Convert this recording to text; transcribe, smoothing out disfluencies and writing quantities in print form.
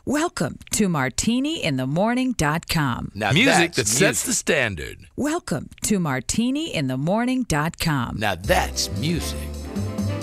Welcome to MartiniInTheMorning.com. Now Music that that's sets the standard. Welcome to MartiniInTheMorning.com. Now that's music.